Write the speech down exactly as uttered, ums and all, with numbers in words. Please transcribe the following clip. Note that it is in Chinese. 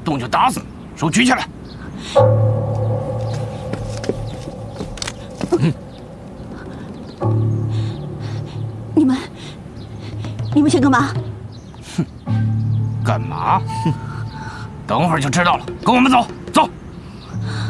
动就打死你！手举起来！嗯， 你们，你们想干嘛？ 哼，干嘛？哼，等会儿就知道了。跟我们走。